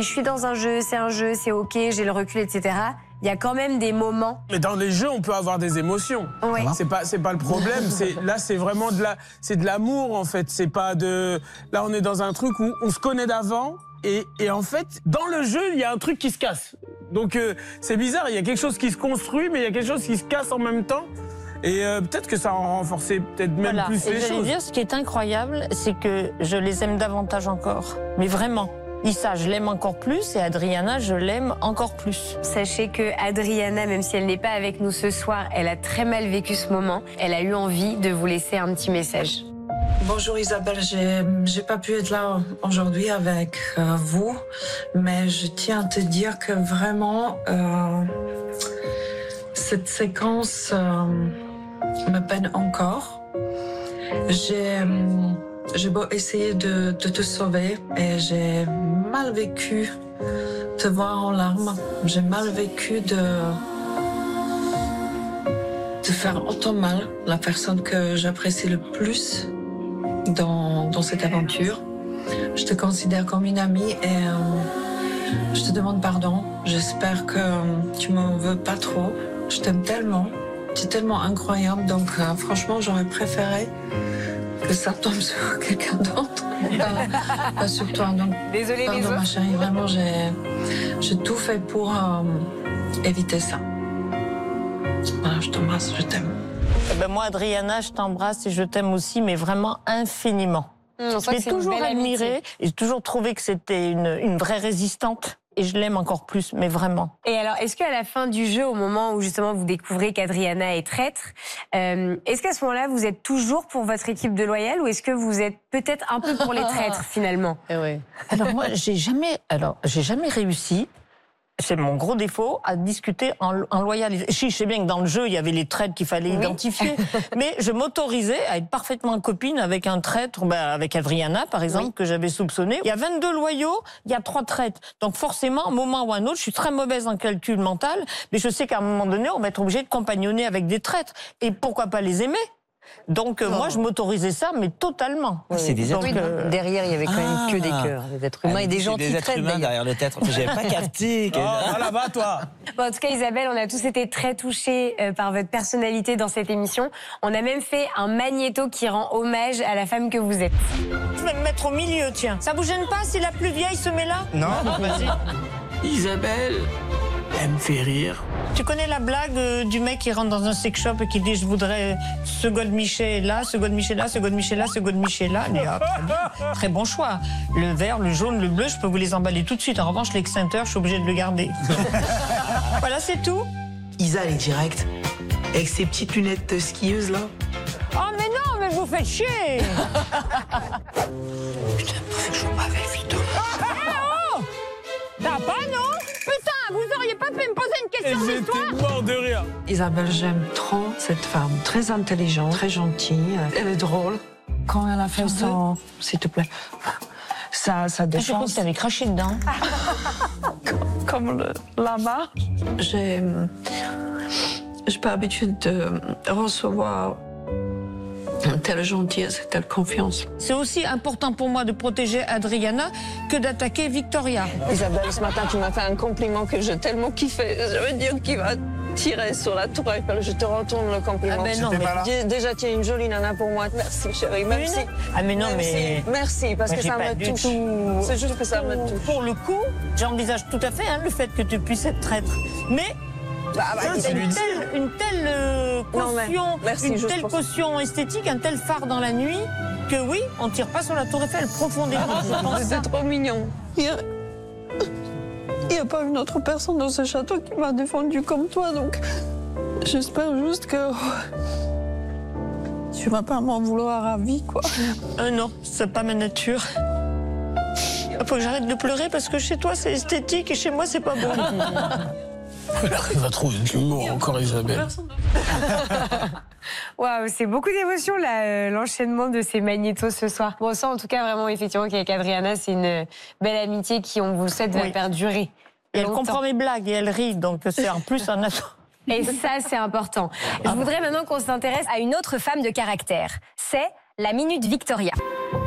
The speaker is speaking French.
je suis dans un jeu, c'est ok, j'ai le recul, etc. Il y a quand même des moments. Mais dans les jeux, on peut avoir des émotions. Oui. C'est pas le problème. Là, c'est vraiment de l'amour, en fait. C'est pas de. Là, on est dans un truc où on se connaît d'avant. Et en fait, dans le jeu, il y a un truc qui se casse. Donc, c'est bizarre. Il y a quelque chose qui se construit, mais il y a quelque chose qui se casse en même temps. Et peut-être que ça a renforcé peut-être même plus les choses. Je vais dire, ce qui est incroyable, c'est que je les aime davantage encore. Mais vraiment. Issa, je l'aime encore plus, et Adriana, je l'aime encore plus. Sachez que Adriana, même si elle n'est pas avec nous ce soir, elle a très mal vécu ce moment. Elle a eu envie de vous laisser un petit message. Bonjour Isabelle, j'ai pas pu être là aujourd'hui avec vous, mais je tiens à te dire que vraiment cette séquence me peine encore. J'ai beau essayer de te sauver et j'ai mal vécu te voir en larmes. J'ai mal vécu de faire autant mal la personne que j'apprécie le plus dans cette aventure. Je te considère comme une amie et je te demande pardon. J'espère que tu m'en veux pas trop. Je t'aime tellement. Tu es tellement incroyable. Donc franchement, j'aurais préféré que ça tombe sur quelqu'un d'autre, pas sur toi. Donc, désolée, pardon, ma chérie, vraiment, j'ai tout fait pour éviter ça. Voilà, je t'embrasse, je t'aime. Moi, Adriana, je t'embrasse et je t'aime aussi, mais vraiment infiniment. Je l'ai toujours admirée et j'ai toujours trouvé que c'était une vraie résistante. Et je l'aime encore plus, mais vraiment. Et alors, est-ce qu'à la fin du jeu, au moment où justement vous découvrez qu'Adriana est traître, est-ce qu'à ce moment-là, vous êtes toujours pour votre équipe de loyal ou est-ce que vous êtes peut-être un peu pour les traîtres finalement? Alors moi, j'ai jamais réussi. C'est mon gros défaut, à discuter en loyal. Je sais bien que dans le jeu, il y avait les traîtres qu'il fallait identifier. Mais je m'autorisais à être parfaitement copine avec un traître, avec Adriana, par exemple, que j'avais soupçonné. Il y a 22 loyaux, il y a 3 traîtres. Donc forcément, un moment ou un autre, je suis très mauvaise en calcul mental, mais je sais qu'à un moment donné, on va être obligé de compagnonner avec des traîtres. Et pourquoi pas les aimer? Donc moi, je m'autorisais ça, mais totalement. C'est des êtres humains. Derrière, il y avait quand même que des cœurs, des êtres humains et des gens qui des êtres humains derrière le tête. J'avais pas capté. Oh, là-bas, toi. Bon, en tout cas, Isabelle, on a tous été très touchés par votre personnalité dans cette émission. On a même fait un magnéto qui rend hommage à la femme que vous êtes. Je vais me mettre au milieu, tiens. Ça vous gêne pas si la plus vieille se met là? Non, vas-y. Isabelle, elle me fait rire. Tu connais la blague du mec qui rentre dans un sex shop et qui dit « Je voudrais ce godemiché là, ce godemiché là, ce godemiché là, ce godemiché là. » Très bon choix. Le vert, le jaune, le bleu, je peux vous les emballer tout de suite. En revanche, l'extincteur, je suis obligée de le garder. Voilà, c'est tout. Isa, elle est directe. Avec ses petites lunettes de skieuse, là. Oh, mais non, mais vous faites chier. Putain, faut que je pas avec Vito. Oh, t'as pas, non? Putain, vous auriez pas pu me poser une question d'histoire? J'étais mort de rire. Isabelle, j'aime trop cette femme. Très intelligente, très gentille. Elle est drôle. Quand elle a fait son... S'il te plaît. Ça Je pense défense. que t'avais craché dedans. Comme là-bas. J'ai pas l'habitude de recevoir telle gentillesse et telle confiance. C'est aussi important pour moi de protéger Adriana que d'attaquer Victoria. Isabelle, ce matin, tu m'as fait un compliment que j'ai tellement kiffé. Je veux dire qu'il va tirer sur la tour Eiffel. Je te retourne le compliment. Ah ben non, mais... Déjà, tu es une jolie nana pour moi. Merci, chérie. Merci. Ah mais non, mais... Merci, parce que ça me touche. C'est juste que ça me touche. Pour le coup, j'envisage tout à fait le fait que tu puisses être traître. Mais... une telle caution, une telle caution esthétique, un tel phare dans la nuit, que oui, on ne tire pas sur la tour Eiffel profondément. C'est trop mignon. Il n'y a pas une autre personne dans ce château qui m'a défendu comme toi, donc j'espère juste que tu vas pas m'en vouloir à vie, quoi. Non, c'est pas ma nature. Il faut que j'arrête de pleurer parce que chez toi c'est esthétique et chez moi c'est pas bon. Elle arrive à trouver de l'humour encore, Isabelle. Waouh, c'est beaucoup d'émotions là, l'enchaînement de ces magnétos ce soir. Bon, ça en tout cas vraiment effectivement qu'avec Adriana, c'est une belle amitié qui, on vous le souhaite, va perdurer. Et elle comprend mes blagues et elle rit, donc c'est en plus un atout. Et ça, c'est important. Je voudrais maintenant qu'on s'intéresse à une autre femme de caractère. C'est la Minute Victoria.